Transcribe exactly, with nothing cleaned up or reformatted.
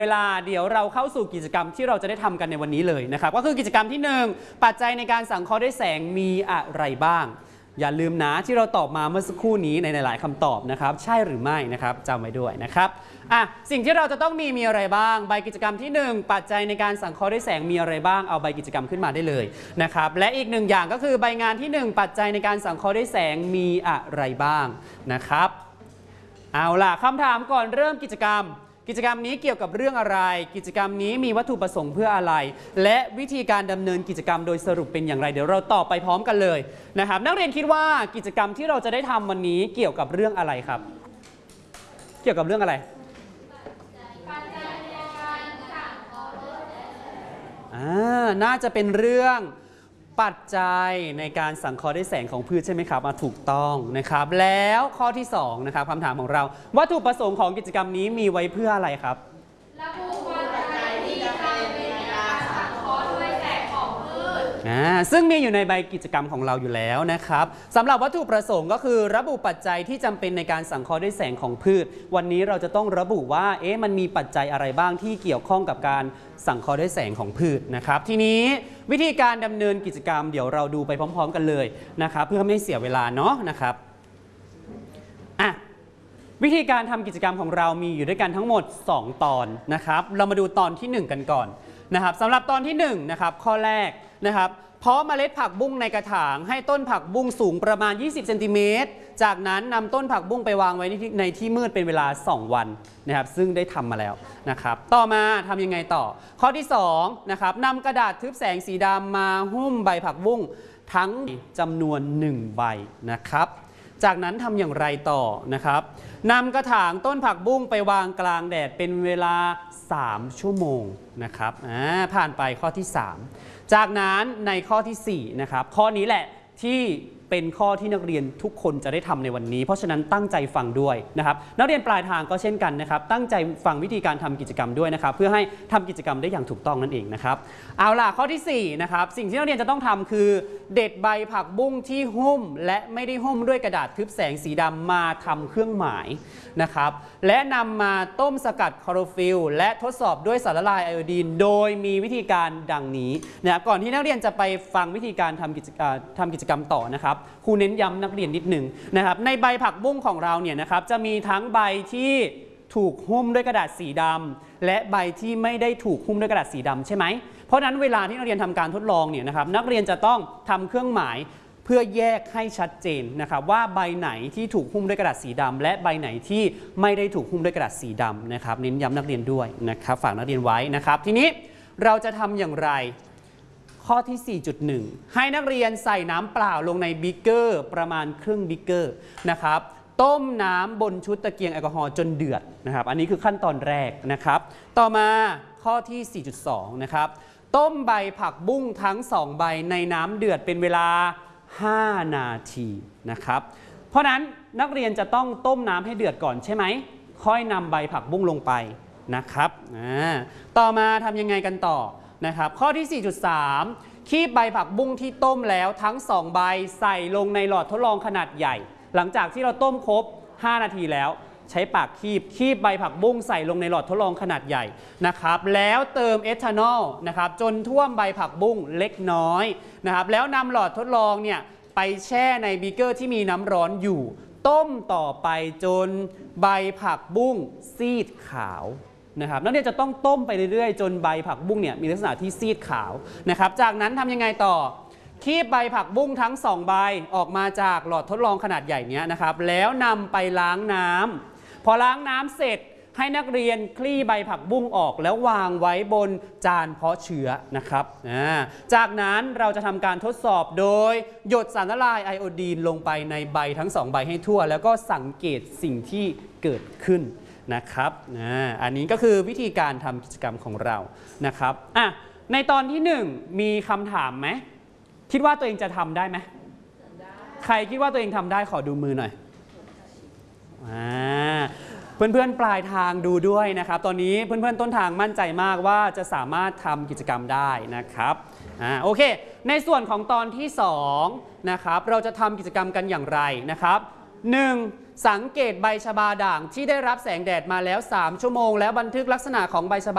เวลาเดี๋ยวเราเข้าสู่กิจกรรมที่เราจะได้ทำกันในวันนี้เลยนะครับก็คือกิจกรรมที่หนึ่งปัจจัยในการสังเคราะห์ด้วยแสงมีอะไรบ้างอย่าลืมนะที่เราตอบมาเมื่อสักครู่นี้ในหลายๆคำตอบนะครับใช่หรือไม่นะครับจำไว้ด้วยนะครับอ่ะสิ่งที่เราจะต้องมีมีอะไรบ้างใบกิจกรรมที่หนึ่งปัจจัยในการสังเคราะห์ด้วยแสงมีอะไรบ้างเอาใบกิจกรรมขึ้นมาได้เลยนะครับและอีกหนึ่งอย่างก็คือใบงานที่หนึ่งปัจจัยในการสังเคราะห์ด้วยแสงมีอะไรบ้างนะครับเอาล่ะคำถามก่อนเริ่มกิจกรรมกิจกรรมนี้เกี่ยวกับเรื่องอะไรกิจกรรมนี้มีวัตถุประสงค์เพื่ออะไรและวิธีการดำเนินกิจกรรมโดยสรุปเป็นอย่างไรเดี๋ยวเราตอบไปพร้อมกันเลยนะครับนักเรียนคิดว่ากิจกรรมที่เราจะได้ทำวันนี้เกี่ยวกับเรื่องอะไรครับเกี่ยวกับเรื่องอะไรอ่าน่าจะเป็นเรื่องปัจจัยในการสังเคราะห์ด้วยแสงของพืชใช่ไหมครับถูกต้องนะครับแล้วข้อที่สองนะครับคำถามของเราวัตถุประสงค์ของกิจกรรมนี้มีไว้เพื่ออะไรครับระบุปัจจัยที่ใช้ในการสังเคราะห์ด้วยแสงของพืชอ่าซึ่งมีอยู่ในใบกิจกรรมของเราอยู่แล้วนะครับสำหรับวัตถุประสงค์ก็คือระบุปัจจัยที่จำเป็นในการสังเคราะห์ด้วยแสงของพืชวันนี้เราจะต้องระบุว่าเอ๊ะมันมีปัจจัยอะไรบ้างที่เกี่ยวข้องกับการสังเคราะห์ด้วยแสงของพืชนะครับทีนี้วิธีการดำเนินกิจกรรมเดี๋ยวเราดูไปพร้อมๆกันเลยนะครับเพื่อไม่เสียเวลาเนาะนะครับอ่ะวิธีการทำกิจกรรมของเรามีอยู่ด้วยกันทั้งหมดสองตอนนะครับเรามาดูตอนที่หนึ่งกันก่อนนะครับสำหรับตอนที่หนึ่งนะครับข้อแรกนะครับเพาะเมล็ดผักบุ้งในกระถางให้ต้นผักบุ้งสูงประมาณยี่สิบเซนติเมตรจากนั้นนำต้นผักบุ้งไปวางไว้ในที่มืดเป็นเวลาสองวันนะครับซึ่งได้ทำมาแล้วนะครับต่อมาทำยังไงต่อข้อที่สองนะครับนำกระดาษทึบแสงสีดำมาหุ้มใบผักบุ้งทั้งจำนวนหนึ่งใบนะครับจากนั้นทำอย่างไรต่อนะครับนำกระถางต้นผักบุ้งไปวางกลางแดดเป็นเวลาสามชั่วโมงนะครับผ่านไปข้อที่สามจากนั้นในข้อที่สี่นะครับข้อนี้แหละที่เป็นข้อที่นักเรียนทุกคนจะได้ทำในวันนี้เพราะฉะนั้นตั้งใจฟังด้วยนะครับนักเรียนปลายทางก็เช่นกันนะครับตั้งใจฟังวิธีการทำกิจกรรมด้วยนะครับเพื่อให้ทำกิจกรรมได้อย่างถูกต้องนั่นเองนะครับเอาล่ะข้อที่สี่นะครับสิ่งที่นักเรียนจะต้องทำคือเด็ดใบผักบุ้งที่หุ้มและไม่ได้หุ้มด้วยกระดาษทึบแสงสีดำมาทำเครื่องหมายนะครับและนำมาต้มสกัดคลอโรฟิลและทดสอบด้วยสารละลายไอโอดีนโดยมีวิธีการดังนี้นะครับก่อนที่นักเรียนจะไปฟังวิธีการทำกิจทำกิจกรรมต่อนะครับครูเน้นย้ำนักเรียนนิดหนึ่งนะครับในใบผักบุ้งของเราเนี่ยนะครับจะมีทั้งใบที่ถูกหุ้มด้วยกระดาษสีดำและใบที่ไม่ได้ถูกหุ้มด้วยกระดาษสีดำใช่ไหมเพราะฉะนั้นเวลาที่นักเรียนทำการทดลองเนี่ยนะครับนักเรียนจะต้องทำเครื่องหมายเพื่อแยกให้ชัดเจนนะครับว่าใบไหนที่ถูกหุ้มด้วยกระดาษสีดำและใบไหนที่ไม่ได้ถูกหุ้มด้วยกระดาษสีดำนะครับเน้นย้ำนักเรียนด้วยนะครับฝากนักเรียนไว้นะครับทีนี้เราจะทำอย่างไรข้อที่ สี่จุดหนึ่ง ให้นักเรียนใส่น้ำเปล่าลงในบิ๊กเกอร์ประมาณครึ่งบิ๊กเกอร์นะครับต้มน้ำบนชุดตะเกียงแอลกอฮอล์จนเดือดนะครับอันนี้คือขั้นตอนแรกนะครับต่อมาข้อที่ สี่จุดสอง นะครับต้มใบผักบุ้งทั้งสองใบในน้ำเดือดเป็นเวลาห้านาทีนะครับเพราะนั้นนักเรียนจะต้องต้มน้ำให้เดือดก่อนใช่ไหมค่อยนำใบผักบุ้งลงไปนะครับต่อมาทำยังไงกันต่อนะครับข้อที่ สี่จุดสาม คีบใบผักบุ้งที่ต้มแล้วทั้งสองใบใส่ลงในหลอดทดลองขนาดใหญ่หลังจากที่เราต้มครบห้านาทีแล้วใช้ปากคีบคีบใบผักบุ้งใส่ลงในหลอดทดลองขนาดใหญ่นะครับแล้วเติมเอทานอลนะครับจนท่วมใบผักบุ้งเล็กน้อยนะครับแล้วนำหลอดทดลองเนี่ยไปแช่ในบีเกอร์ที่มีน้ำร้อนอยู่ต้มต่อไปจนใบผักบุ้งซีดขาวนะครับนักเรียนจะต้องต้มไปเรื่อยๆจนใบผักบุ้งเนี่ยมีลักษณะที่ซีดขาวนะครับจากนั้นทำยังไงต่อคีบใบผักบุ้งทั้งสองใบออกมาจากหลอดทดลองขนาดใหญ่นี้นะครับแล้วนำไปล้างน้ำพอล้างน้ำเสร็จให้นักเรียนคลี่ใบผักบุ้งออกแล้ววางไว้บนจานเพาะเชื้อนะครับจากนั้นเราจะทำการทดสอบโดยหยดสารละลายไอโอดีนลงไปในใบทั้งสองใบให้ทั่วแล้วก็สังเกตสิ่งที่เกิดขึ้นนะครับอันนี้ก็คือวิธีการทำกิจกรรมของเรานะครับอ่ะในตอนที่หนึ่งมีคำถามไหมคิดว่าตัวเองจะทำได้ไหมใครคิดว่าตัวเองทำได้ขอดูมือหน่อยเพื่อนๆปลายทางดูด้วยนะครับตอนนี้เพื่อนๆต้นทางมั่นใจมากว่าจะสามารถทำกิจกรรมได้นะครับอ่าโอเคในส่วนของตอนที่สองนะครับเราจะทำกิจกรรมกันอย่างไรนะครับหนึ่งสังเกตใบชบาด่างที่ได้รับแสงแดดมาแล้วสามชั่วโมงแล้วบันทึกลักษณะของใบชบา